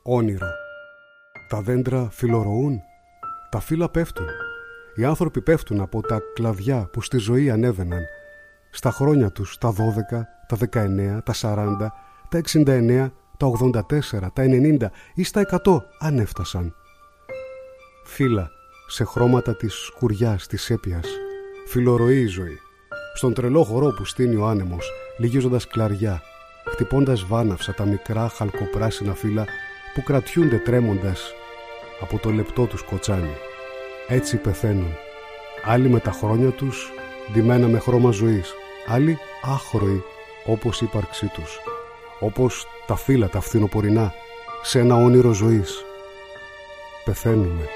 όνειρο. Τα δέντρα φιλορροούν, τα φύλλα πέφτουν. Οι άνθρωποι πέφτουν από τα κλαδιά που στη ζωή ανέβαιναν. Στα χρόνια τους, τα 12, τα 19, τα 40, τα 69, τα 84, τα 90 ή στα 100 αν έφτασαν. Φύλλα σε χρώματα της σκουριάς, της σέπιας. Φιλορροεί η ζωή. Στον τρελό χορό που στείνει ο άνεμος, λυγίζοντας κλαριά, χτυπώντας βάναυσα τα μικρά χαλκοπράσινα φύλλα που κρατιούνται τρέμοντας από το λεπτό τους κοτσάνι. Έτσι πεθαίνουν. Άλλοι με τα χρόνια τους ντυμένα με χρώμα ζωής, άλλοι άχρωοι όπως η ύπαρξή τους, όπως τα φύλλα τα φθινοπορεινά σε ένα όνειρο ζωής. Πεθαίνουμε.